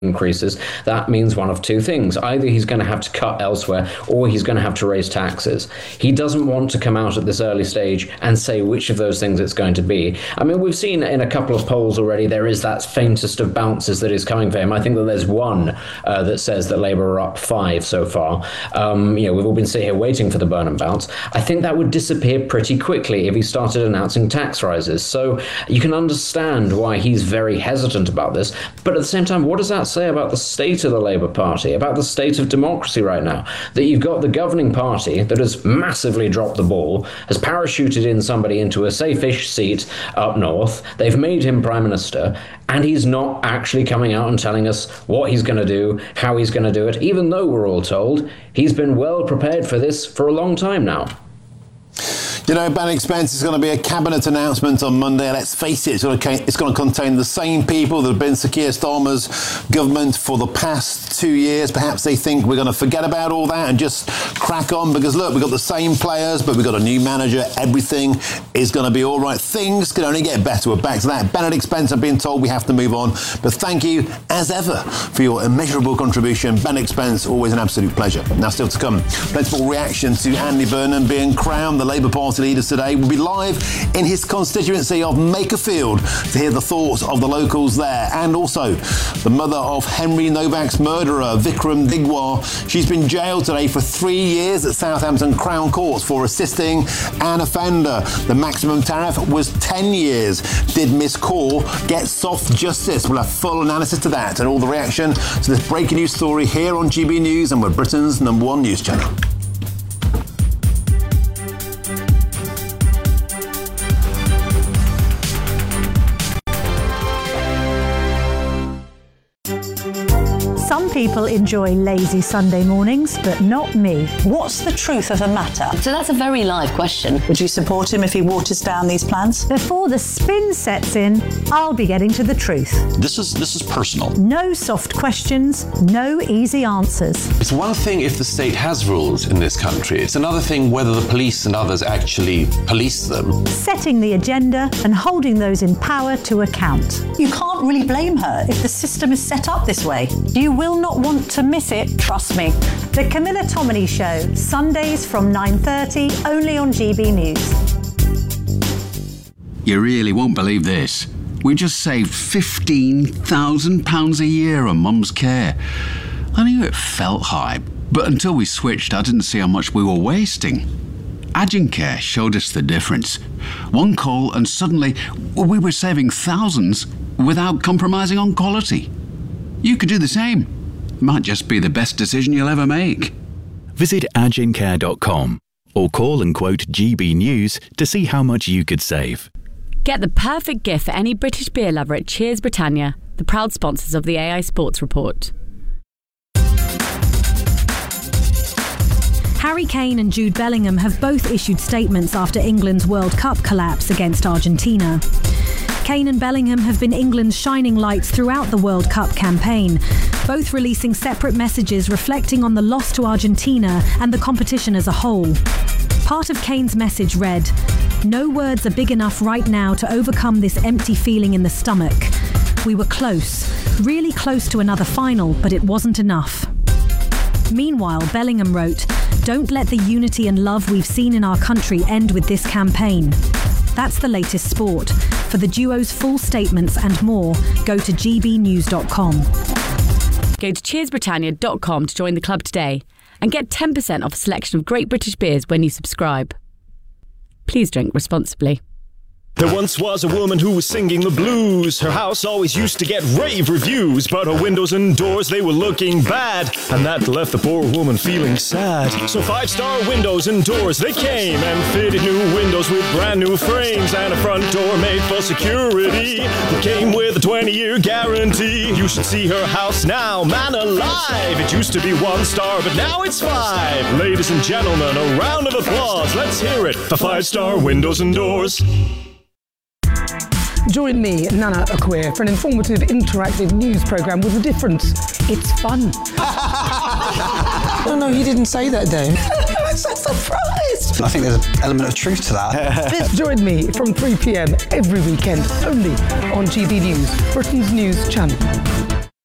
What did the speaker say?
increases, that means one of two things. Either he's going to have to cut elsewhere or he's going to have to raise taxes. He doesn't want to come out at this early stage and say which of those things it's going to be. I mean, we've seen in a couple of polls already there is that faintest of bounces that is coming for him. I think that there's one that says that Labour are up 5 so far. We've all been sitting here waiting for the Burnham bounce. I think that would disappear pretty quickly if he started announcing tax rises. So you can understand why he's very hesitant about this. But at the same time, what does that say about the state of the Labour Party, about the state of democracy right now? That you've got the governing party that has massively dropped the ball, has parachuted in somebody into a safe-ish seat up north, they've made him Prime Minister, and he's not actually coming out and telling us what he's going to do, how he's going to do it, even though we're all told he's been well prepared for this for a long time now. You know, banning expense is going to be a cabinet announcement on Monday. Let's face it, it's going to contain the same people that have been Sir Keir Starmer's government for the past 2 years. Perhaps they think we're going to forget about all that and just crack on because, look, we've got the same players, but we've got a new manager. Everything is going to be all right. Things can only get better. We're back to that. Benedict Spence, I've been told we have to move on. But thank you, as ever, for your immeasurable contribution. Benedict Spence, always an absolute pleasure. Now, still to come, plentiful reaction to Andy Burnham being crowned the Labour Party leaders today. Will be live in his constituency of Makerfield to hear the thoughts of the locals there. And also the mother of Henry Novak's murderer, Vikram Digwar. She's been jailed today for 3 years at Southampton Crown Courts for assisting an offender. The maximum tariff was 10 years. Did Miss Kaur get soft justice? We'll have full analysis to that and all the reaction to this breaking news story here on GB News, and we're Britain's #1 news channel. Some people enjoy lazy Sunday mornings, but not me. What's the truth of the matter? So that's a very live question. Would you support him if he waters down these plans? Before the spin sets in, I'll be getting to the truth. This is personal. No soft questions, no easy answers. It's one thing if the state has rules in this country. It's another thing whether the police and others actually police them. Setting the agenda and holding those in power to account. You can't really blame her if the system is set up this way. You will not want to miss it, trust me. The Camilla Tominey Show, Sundays from 9:30, only on GB News. You really won't believe this. We just saved £15,000 a year on Mum's care. I knew it felt high, but until we switched, I didn't see how much we were wasting. Agincare showed us the difference. One call and suddenly we were saving thousands without compromising on quality. You could do the same. Might just be the best decision you'll ever make. Visit agincare.com or call and quote GB News to see how much you could save. Get the perfect gift for any British beer lover at Cheers Britannia, the proud sponsors of the AI Sports Report. Harry Kane and Jude Bellingham have both issued statements after England's World Cup collapse against Argentina. Kane and Bellingham have been England's shining lights throughout the World Cup campaign, both releasing separate messages reflecting on the loss to Argentina and the competition as a whole. Part of Kane's message read, "No words are big enough right now to overcome this empty feeling in the stomach. We were close, really close to another final, but it wasn't enough." Meanwhile, Bellingham wrote, "Don't let the unity and love we've seen in our country end with this campaign." That's the latest sport. For the duo's full statements and more, go to gbnews.com. Go to cheersbritannia.com to join the club today and get 10% off a selection of great British beers when you subscribe. Please drink responsibly. There once was a woman who was singing the blues. Her house always used to get rave reviews, but her windows and doors, they were looking bad, and that left the poor woman feeling sad. So 5-star windows and doors, they came and fitted new windows with brand new frames and a front door made for security that came with a 20-year guarantee. You should see her house now, man alive. It used to be 1 star, but now it's 5. Ladies and gentlemen, a round of applause. Let's hear it for 5-star windows and doors. Join me, Nana Akwe, for an informative, interactive news programme with a difference. It's fun. No, he didn't say that, Dave. I'm so surprised. I think there's an element of truth to that. Join me from 3 p.m. every weekend, only on GB News, Britain's news channel.